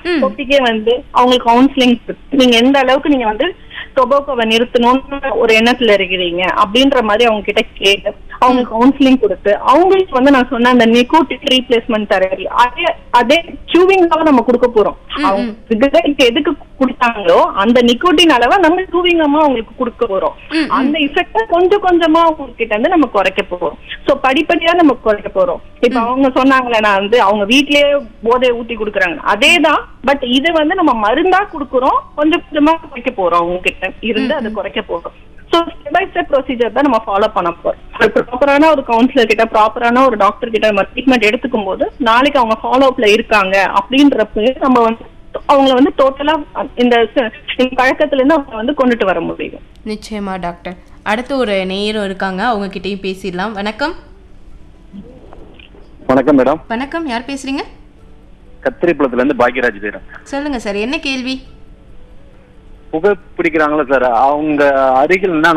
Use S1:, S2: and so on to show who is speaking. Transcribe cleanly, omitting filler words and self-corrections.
S1: தொட்டிக்கே வந்து அவங்களுக்கு கவுன்சிலிங், நீங்க எந்த அளவுக்கு நீங்க வந்து டொபாக்கோவை நிறுத்தணும்னு ஒரு எண்ணத்துல இருக்கிறீங்க அப்படின்ற மாதிரி அவங்க கிட்ட கேட்டு அவங்களுக்கு கவுன்சிலிங் கொடுத்து அவங்களுக்கு வந்து நான் சொன்ன அந்த நிக்கோட்டின் ரீப்ளேஸ்மெண்ட் தெரபி அதே சூவிங்காக நம்ம கொடுக்க போறோம். அவங்க எதுக்கு கொடுத்தாங்களோ அந்த நிக்கோட்டின் அளவை நம்ம சூவிங்கமா அவங்களுக்கு கொடுக்க போறோம். அந்த இஃபெக்ட கொஞ்சம் கொஞ்சமா அவங்க கிட்ட இருந்து நம்ம குறைக்க போறோம். சோ படிப்படியா நம்ம குறைக்க போறோம். இப்ப அவங்க சொன்னாங்களே நான் வந்து அவங்க வீட்லயே போதையை ஊட்டி கொடுக்குறாங்க, அதேதான். பட் இது வந்து நம்ம மருந்தா கொடுக்குறோம், கொஞ்சம் கொஞ்சமா குறைக்க போறோம் அவங்க கிட்ட இருந்து அதை குறைக்க போறோம். So step by step procedure தான் நம்ம ஃபாலோ பண்ண போறோம். ப்ராப்பரான ஒரு கவுன்சிலர் கிட்ட, ப்ராப்பரான ஒரு டாக்டர் கிட்ட நம்ம ட்ரீட்மெண்ட் எடுத்துக்கும் போது நாளைக்கு அவங்க ஃபாலோ அப்ல இருக்காங்க அப்படின்றப்ப நம்ம வந்து அவங்களை வந்து டோட்டலா இந்த பழக்கத்துல இருந்து அவங்க வந்து கொண்டுட்டு வர முடியும்.
S2: நிச்சயமா டாக்டர். அடுத்து ஒரு நேயரும் இருக்காங்க, அவங்க கிட்டயும் பேசிடலாம். வணக்கம்.
S3: வணக்கம் மேடம்.
S2: வணக்கம், யார் பேசுறீங்க?
S3: கத்திரிப்பழத்துல இருந்து பாக்கியராஜ் பேரும்.
S2: சொல்லுங்க சார், என்ன கேள்வி?
S3: புகை பிடிக்கிறாங்களா சார், அவங்க அருகில்